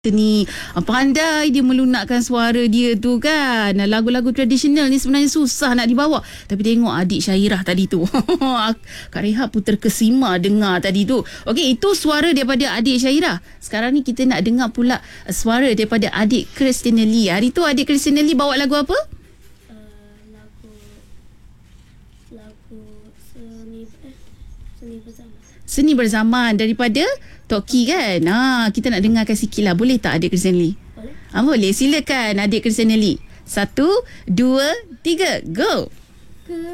Ni pandai dia melunakkan suara dia tu kan. Lagu-lagu tradisional ni sebenarnya susah nak dibawa, tapi tengok adik Syairah tadi tu Kak Rehat pun terkesima dengar tadi tu. Okey, itu suara daripada adik Syairah. Sekarang ni kita nak dengar pula suara daripada adik Christina Lee. Hari tu adik Christina Lee bawa lagu apa? Lagu Seni Berzaman. Seni Berzaman daripada Toki kan. Kita nak dengarkan sikit lah. Boleh tak adik Christina Lee? Boleh. Boleh. Silakan adik Christina Lee. 1, 2, 3, go.